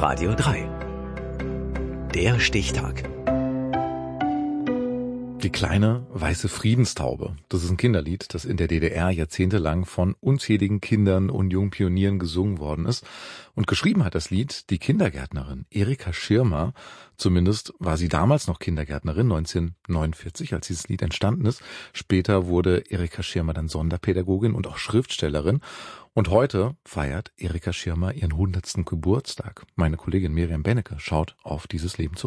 Radio 3. Der Stichtag. Die kleine weiße Friedenstaube. Das ist ein Kinderlied, das in der DDR jahrzehntelang von unzähligen Kindern und Jungpionieren gesungen worden ist. Und geschrieben hat das Lied die Kindergärtnerin Erika Schirmer. Zumindest war sie damals noch Kindergärtnerin, 1949, als dieses Lied entstanden ist. Später wurde Erika Schirmer dann Sonderpädagogin und auch Schriftstellerin. Und heute feiert Erika Schirmer ihren 100. Geburtstag. Meine Kollegin Miriam Bennecke schaut auf dieses Leben zurück.